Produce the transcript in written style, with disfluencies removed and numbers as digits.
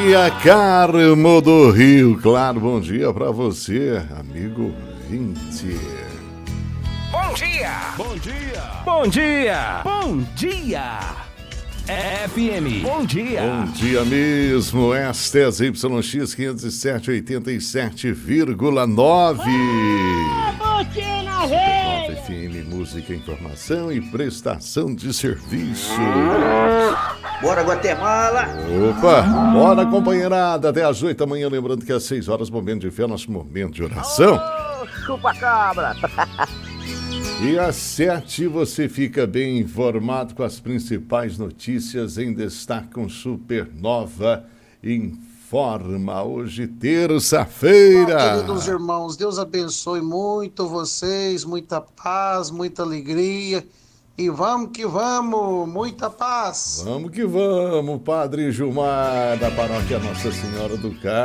dia, Carmo do Rio Claro. Bom dia pra você, amigo ouvinte. Bom dia! Bom dia! Bom dia! Bom dia! FM, bom dia! Bom dia mesmo, esta é a ZYX 507,87,9. Botina velha! FM, música, informação e prestação de serviço. Bora, Guatemala! Opa, bora, companheirada, até às 8 da manhã, lembrando que às 6 horas, momento de fé, nosso momento de oração. Oh, chupa-cabra! E às 7 você fica bem informado com as principais notícias em destaque com Supernova Informa. Hoje, terça-feira. Queridos irmãos, Deus abençoe muito vocês, muita paz, muita alegria. E vamos que vamos, muita paz. Vamos que vamos, Padre Gilmar, da paróquia Nossa Senhora do Carmo.